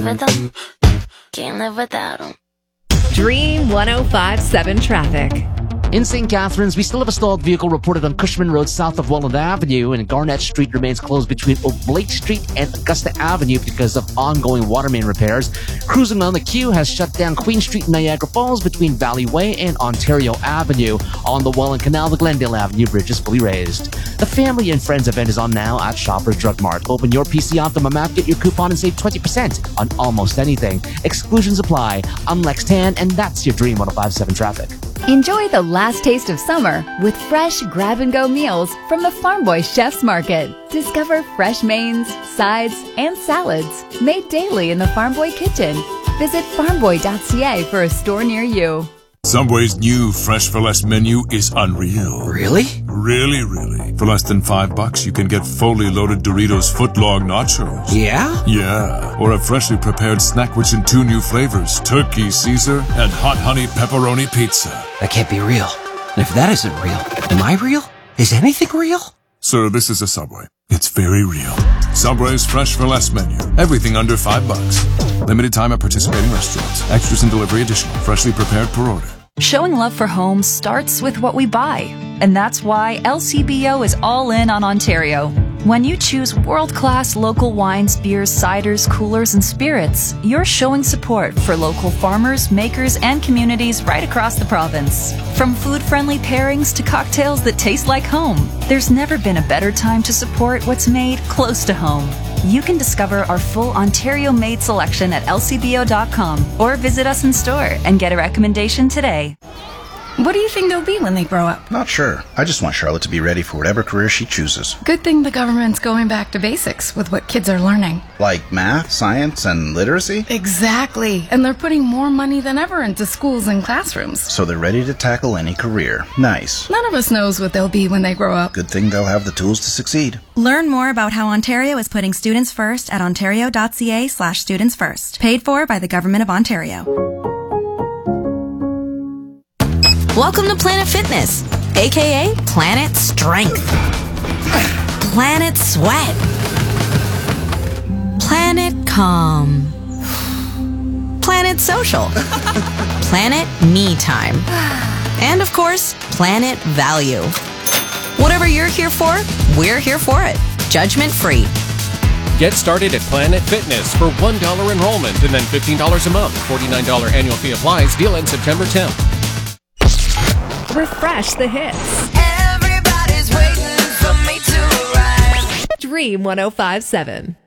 Rhythm, can't live without them. Dream 105.7 traffic. In St. Catharines, we still have a stalled vehicle reported on Cushman Road south of Welland Avenue, and Garnett Street remains closed between Oblate Street and Augusta Avenue because of ongoing water main repairs. Cruising on the queue has shut down Queen Street in Niagara Falls between Valley Way and Ontario Avenue. On the Welland Canal, the Glendale Avenue Bridge is fully raised. The Family and Friends event is on now at Shoppers Drug Mart. Open your PC Optimum app, get your coupon, and save 20% on almost anything. Exclusions apply. I'm Lex Tan, and that's your Dream 105.7 traffic. Enjoy the last taste of summer with fresh grab-and-go meals from the Farm Boy Chef's Market. Discover fresh mains, sides, and salads made daily in the Farm Boy kitchen. Visit farmboy.ca for a store near you. Subway's new Fresh for Less menu is unreal. Really? Really. For less than $5, you can get fully loaded Doritos footlong nachos. Yeah? Yeah. Or a freshly prepared snack which in 2 new flavors, Turkey Caesar and Hot Honey Pepperoni Pizza. That can't be real. And if that isn't real, am I real? Is anything real? Sir, this is a Subway. It's very real. Subway's Fresh for Less menu. Everything under $5. Limited time at participating restaurants. Extras and delivery additional. Freshly prepared per order. Showing love for homes starts with what we buy. And that's why LCBO is all in on Ontario. When you choose world-class local wines, beers, ciders, coolers, and spirits, you're showing support for local farmers, makers, and communities right across the province. From food-friendly pairings to cocktails that taste like home, there's never been a better time to support what's made close to home. You can discover our full Ontario-made selection at lcbo.com or visit us in store and get a recommendation today. What do you think they'll be when they grow up? Not sure. I just want Charlotte to be ready for whatever career she chooses. Good thing the government's going back to basics with what kids are learning. Like math, science, and literacy? Exactly. And they're putting more money than ever into schools and classrooms. So they're ready to tackle any career. Nice. None of us knows what they'll be when they grow up. Good thing they'll have the tools to succeed. Learn more about how Ontario is putting students first at ontario.ca/students first. Paid for by the Government of Ontario. Welcome to Planet Fitness, aka Planet Strength, Planet Sweat, Planet Calm, Planet Social, Planet Me Time, and of course, Planet Value. Whatever you're here for, we're here for it. Judgment free. Get started at Planet Fitness for $1 enrollment and then $15 a month. $49 annual fee applies. Deal ends September 10th. Refresh the hits. Everybody's waiting for me to arrive. Dream 105.7.